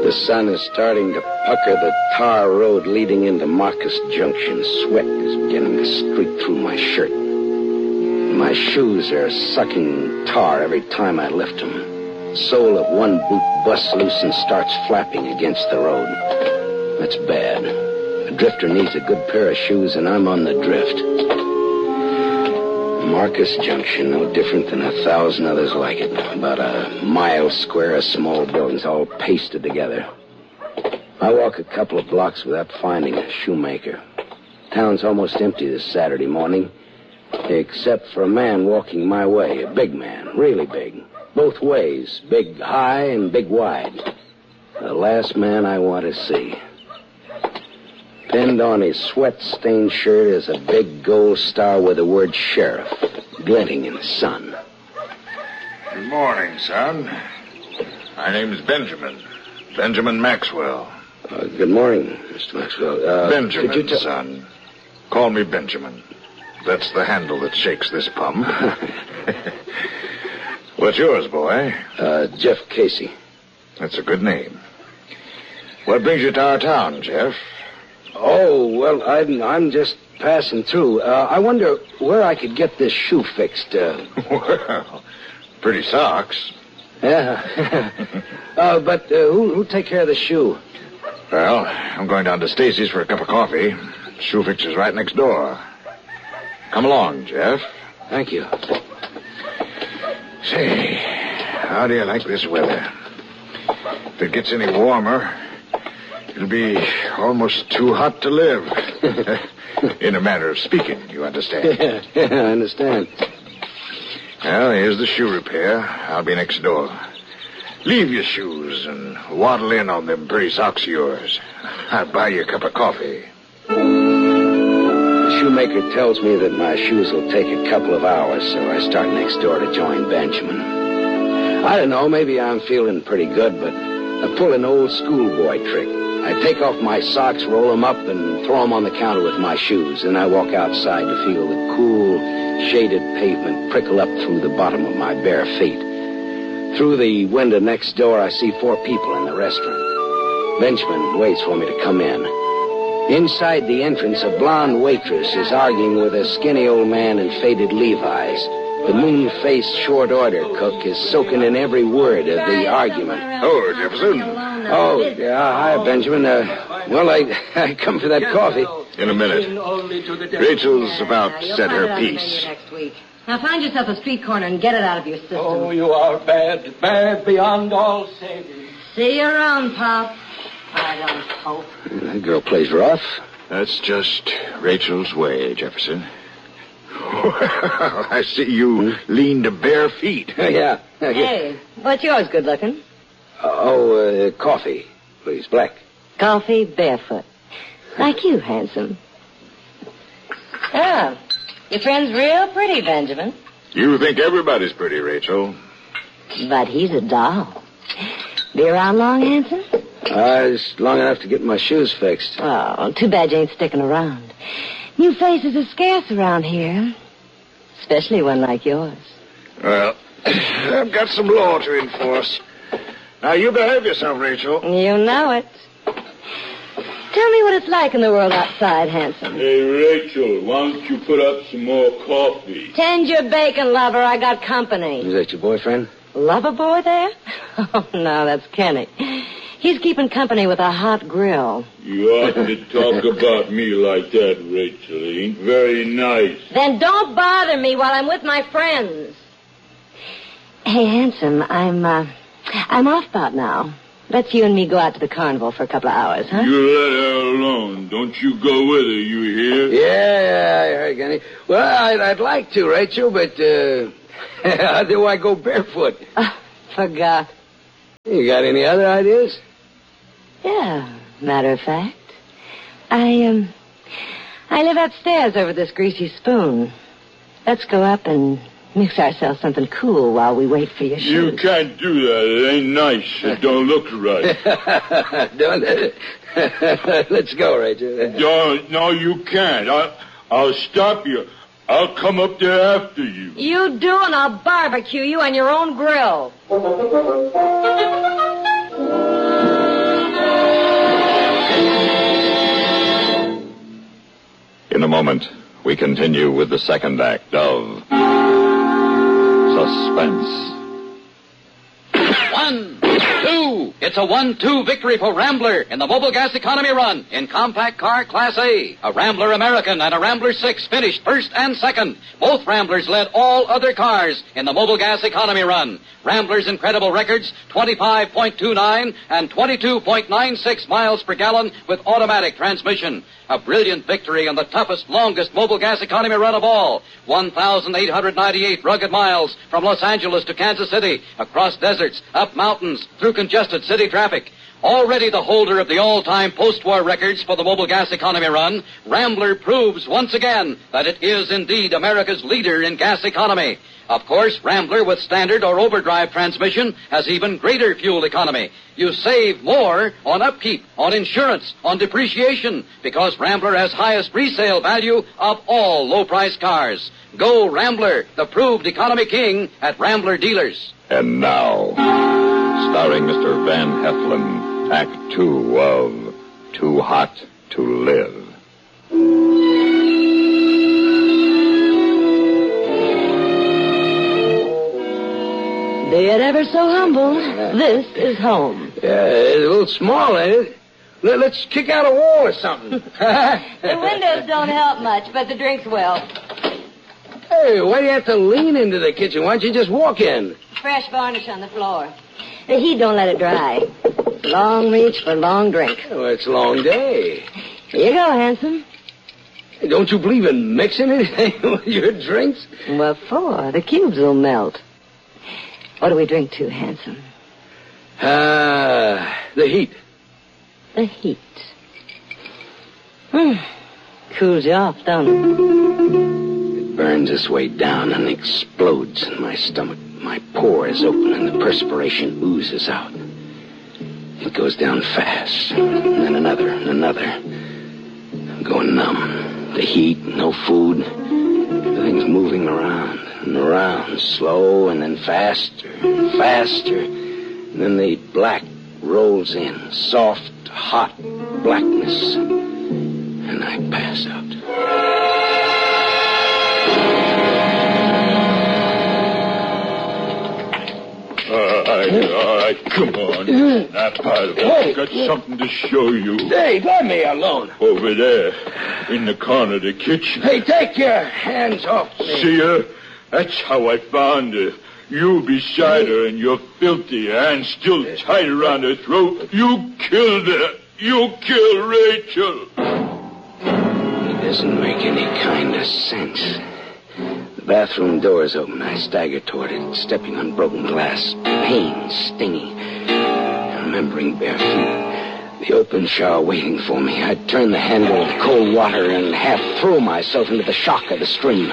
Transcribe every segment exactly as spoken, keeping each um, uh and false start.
The sun is starting to pucker the tar road leading into Marcus Junction. Sweat is beginning to streak through my shirt. My shoes are sucking tar every time I lift them. The sole of one boot busts loose and starts flapping against the road. That's bad. A drifter needs a good pair of shoes, and I'm on the drift. Marcus Junction, no different than a thousand others like it. About a mile square of small buildings all pasted together. I walk a couple of blocks without finding a shoemaker. Town's almost empty this Saturday morning, except for a man walking my way, a big man, really big. Both ways, big high and big wide. The last man I want to see. Pinned on his sweat-stained shirt is a big gold star with the word sheriff, glinting in the sun. Good morning, son. My name's Benjamin. Benjamin Maxwell. Uh, good morning, Mister Maxwell. Uh, Benjamin, could you t- son. Call me Benjamin. That's the handle that shakes this pump. What's yours, boy? Uh, Jeff Casey. That's a good name. What brings you to our town, Jeff? Oh, well, I'm, I'm just passing through. Uh, I wonder where I could get this shoe fixed. Uh... Well, pretty socks. Yeah. uh, but uh, who, who'll take care of the shoe? Well, I'm going down to Stacy's for a cup of coffee. Shoe fixer's right next door. Come along, Jeff. Thank you. Say, how do you like this weather? If it gets any warmer, it'll be almost too hot to live. In a manner of speaking, you understand? Yeah, yeah, I understand. Well, here's the shoe repair. I'll be next door. Leave your shoes and waddle in on them pretty socks of yours. I'll buy you a cup of coffee. The shoemaker tells me that my shoes will take a couple of hours, so I start next door to join Benjamin. I don't know, maybe I'm feeling pretty good, but I pull an old schoolboy trick. I take off my socks, roll them up, and throw them on the counter with my shoes. Then I walk outside to feel the cool, shaded pavement prickle up through the bottom of my bare feet. Through the window next door, I see four people in the restaurant. Benjamin waits for me to come in. Inside the entrance, a blonde waitress is arguing with a skinny old man in faded Levi's. The moon-faced short-order cook is soaking in every word of the argument. Oh, Jefferson. Oh, yeah, hi, Benjamin. Uh, well, I, I come for that coffee. In a minute. Rachel's about said her piece. Now find yourself a street corner and get it out of your system. Oh, you are bad, bad beyond all saving. See you around, Pop. I don't hope. That girl plays rough. That's just Rachel's way, Jefferson. Well, I see you hmm? lean to bare feet. Yeah. Hey, what's yours, good looking? Uh, oh, uh, coffee, please, black. Coffee, barefoot. Like you, handsome. Oh, your friend's real pretty, Benjamin. You think everybody's pretty, Rachel. But he's a doll. Be around long, handsome? Uh, it's long enough to get my shoes fixed. Oh, too bad you ain't sticking around. New faces are scarce around here. Especially one like yours. Well, I've got some law to enforce. Now, you behave yourself, Rachel. You know it. Tell me what it's like in the world outside, handsome. Hey, Rachel, why don't you put up some more coffee? Tend your bacon, lover. I got company. Is that your boyfriend? Lover boy there? Oh, no, that's Kenny. He's keeping company with a hot grill. You oughtn't to talk about me like that, Rachel. It ain't very nice. Then don't bother me while I'm with my friends. Hey, handsome, I'm, uh, I'm off about now. Let's you and me go out to the carnival for a couple of hours, huh? You let her alone. Don't you go with her, you hear? Yeah, yeah, I heard, Kenny. Well, I'd, I'd like to, Rachel, but, uh, how do I go barefoot? Oh, forgot. You got any other ideas? Yeah, matter of fact. I, um, I live upstairs over this greasy spoon. Let's go up and mix ourselves something cool while we wait for your shoes. You can't do that. It ain't nice. It don't look right. Don't it? Let's go, Rachel. No, no, you can't. I, I'll stop you. I'll come up there after you. You do, and I'll barbecue you on your own grill. moment, we continue with the second act of Suspense. One, two. It's a one two victory for Rambler in the Mobile Gas Economy Run in Compact Car Class A. A Rambler American and a Rambler six finished first and second. Both Ramblers led all other cars in the Mobile Gas Economy Run. Rambler's incredible records, twenty-five point two nine and twenty-two point nine six miles per gallon with automatic transmission. A brilliant victory on the toughest, longest Mobile Gas Economy Run of all. one thousand eight hundred ninety-eight rugged miles from Los Angeles to Kansas City, across deserts, up mountains, through congested city traffic. Already the holder of the all-time post-war records for the Mobile Gas Economy Run, Rambler proves once again that it is indeed America's leader in gas economy. Of course, Rambler with standard or overdrive transmission has even greater fuel economy. You save more on upkeep, on insurance, on depreciation, because Rambler has highest resale value of all low-priced cars. Go Rambler, the proved economy king at Rambler dealers. And now, starring Mister Van Heflin, Act Two of Too Hot to Live. Be it ever so humble, this is home. Yeah, it's a little small, ain't it? Let, let's kick out a wall or something. The windows don't help much, but the drinks will. Hey, why do you have to lean into the kitchen? Why don't you just walk in? Fresh varnish on the floor. The heat don't let it dry. Long reach for long drink. Oh, it's a long day. Here you go, handsome. Hey, don't you believe in mixing anything with your drinks? What for? The cubes will melt. What do we drink to, handsome? Ah, uh, the heat. The heat. Hmm. Cools you off, don't it? It burns its way down and explodes in my stomach. My pores open and the perspiration oozes out. It goes down fast, and then another and another. I'm going numb. The heat, no food. Everything's moving around and around, slow and then faster and faster. And then the black rolls in, soft, hot blackness. And I pass out. All right, all right, come on. Snap out of it. I've got something to show you. Hey, let me alone. Over there, in the corner of the kitchen. Hey, take your hands off me. See her? That's how I found her. You beside her and your filthy hands still tied around her throat. You killed her. You killed Rachel. It doesn't make any kind of sense. The bathroom door is open. I stagger toward it, stepping on broken glass. Pain, stinging. Remembering bare feet. The open shower waiting for me. I turn the handle of cold water and half throw myself into the shock of the stream.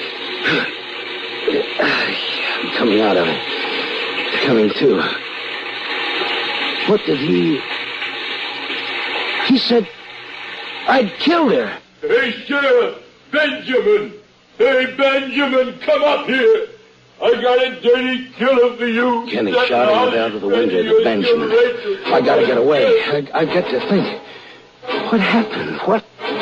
I'm coming out of it. Coming to. What did he... He said I'd killed her. Hey, Sheriff! Benjamin! Hey, Benjamin, come up here! I got a dirty killer for you. Kenny shouting out of the window to Benjamin. I gotta get away. I, I get to think. What happened? What?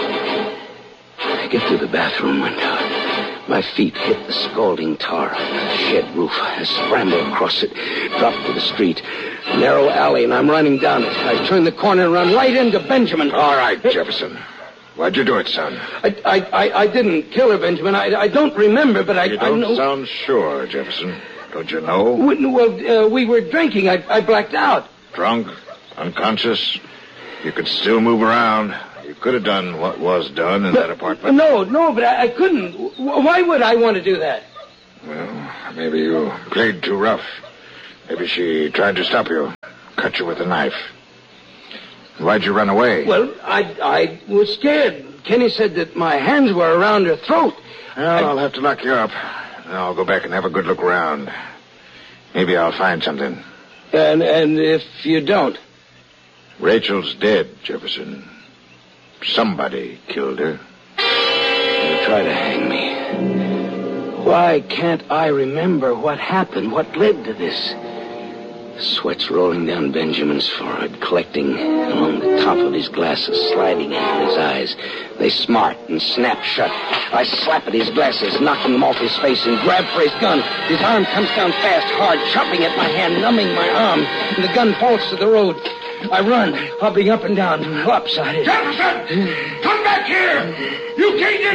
I get to the bathroom window. My feet hit the scalding tar of the shed roof. I scramble across it, drop to the street. Narrow alley, and I'm running down it. I turn the corner and run right into Benjamin. All right, Jefferson. Why'd you do it, son? I I, I, I didn't kill her, Benjamin. I, I don't remember, but I... You don't I know... sound sure, Jefferson. Don't you know? Well, uh, we were drinking. I, I blacked out. Drunk? Unconscious? You could still move around. You could have done what was done in but, that apartment. No, no, but I, I couldn't. Why would I want to do that? Well, maybe you played too rough. Maybe she tried to stop you. Cut you with a knife. Why'd you run away? Well, I I was scared. Kenny said that my hands were around her throat. Well, I... I'll have to lock you up. I'll go back and have a good look around. Maybe I'll find something. And and if you don't? Rachel's dead, Jefferson. Somebody killed her. They'll try to hang me. Why can't I remember what happened, what led to this? Sweat's rolling down Benjamin's forehead, collecting along the top of his glasses, sliding into his eyes. They smart and snap shut. I slap at his glasses, knocking them off his face, and grab for his gun. His arm comes down fast, hard, chopping at my hand, numbing my arm, and the gun falls to the road. I run, hopping up and down, lopsided. Jefferson! Come back here! You can't get